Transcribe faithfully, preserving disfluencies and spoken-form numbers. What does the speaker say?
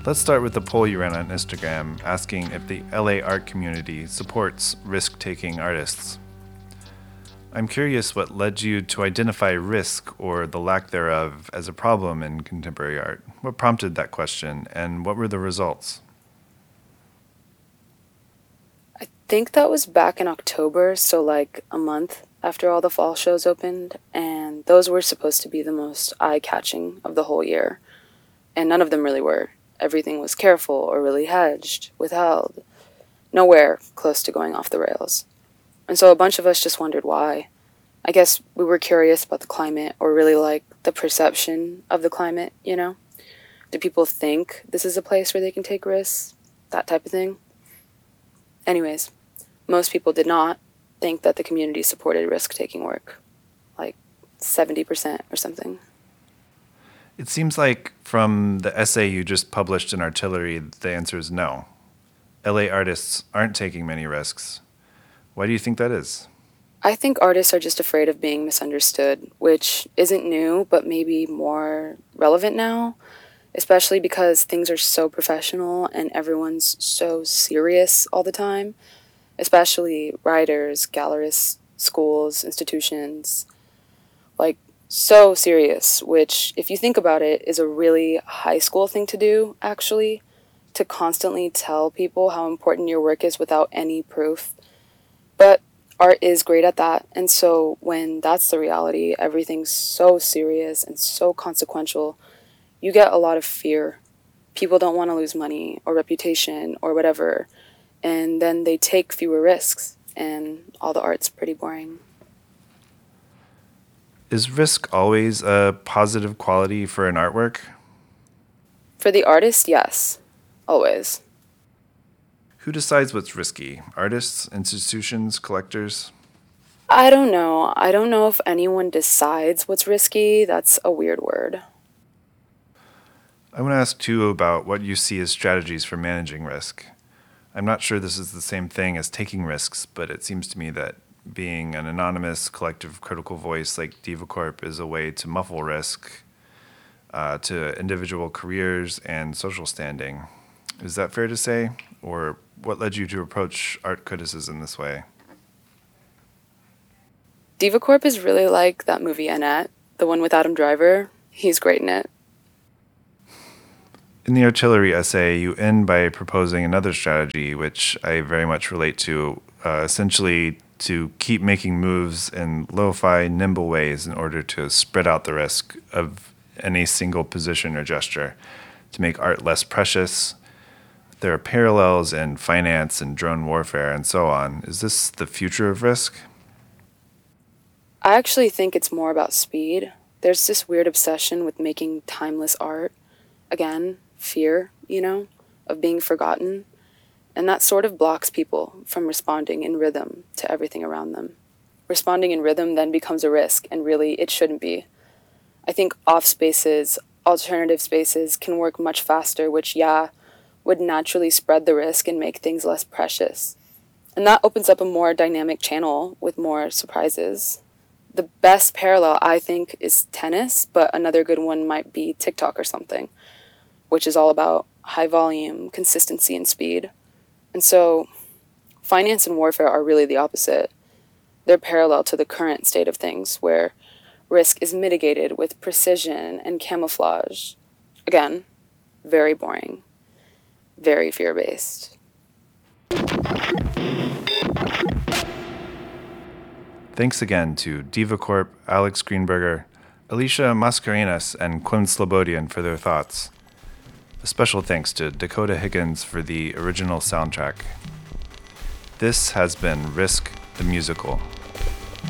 Let's start with the poll you ran on Instagram asking if the L A art community supports risk-taking artists. I'm curious what led you to identify risk or the lack thereof as a problem in contemporary art. What prompted that question, and what were the results? I think that was back in October, so like a month after all the fall shows opened, and those were supposed to be the most eye-catching of the whole year, and none of them really were. Everything was careful or really hedged, withheld, nowhere close to going off the rails. And so a bunch of us just wondered why. I guess we were curious about the climate, or really like the perception of the climate, you know? Do people think this is a place where they can take risks? That type of thing. Anyways, most people did not think that the community supported risk-taking work. Like seventy percent or something. It seems like from the essay you just published in Artillery, the answer is no. L A artists aren't taking many risks. Why do you think that is? I think artists are just afraid of being misunderstood, which isn't new, but maybe more relevant now, especially because things are so professional and everyone's so serious all the time, especially writers, gallerists, schools, institutions, like so serious, which, if you think about it, is a really high school thing to do, actually, to constantly tell people how important your work is without any proof. But art is great at that, and so when that's the reality, everything's so serious and so consequential, you get a lot of fear. People don't want to lose money or reputation or whatever, and then they take fewer risks, and all the art's pretty boring. Is risk always a positive quality for an artwork? For the artist, yes. Always. Who decides what's risky? Artists, institutions, collectors? I don't know. I don't know if anyone decides what's risky. That's a weird word. I want to ask, too, about what you see as strategies for managing risk. I'm not sure this is the same thing as taking risks, but it seems to me that being an anonymous, collective, critical voice like DivaCorp is a way to muffle risk uh, to individual careers and social standing. Is that fair to say? Or what led you to approach art criticism this way? DivaCorp is really like that movie Annette, the one with Adam Driver. He's great in it. In the Artillery essay, you end by proposing another strategy, which I very much relate to, uh, essentially to keep making moves in lo-fi, nimble ways in order to spread out the risk of any single position or gesture, to make art less precious. There are parallels in finance and drone warfare and so on. Is this the future of risk? I actually think it's more about speed. There's this weird obsession with making timeless art. Again, fear, you know, of being forgotten. And that sort of blocks people from responding in rhythm to everything around them. Responding in rhythm then becomes a risk, and really, it shouldn't be. I think off spaces, alternative spaces can work much faster, which, yeah, would naturally spread the risk and make things less precious. And that opens up a more dynamic channel with more surprises. The best parallel, I think, is tennis, but another good one might be TikTok or something, which is all about high volume, consistency, and speed. And so finance and warfare are really the opposite. They're parallel to the current state of things, where risk is mitigated with precision and camouflage. Again, very boring. Very fear-based. Thanks again to DivaCorp, Alex Greenberger, Alicia Mascarenas, and Quinn Slobodian for their thoughts. A special thanks to Dakota Higgins for the original soundtrack. This has been Risk the Musical.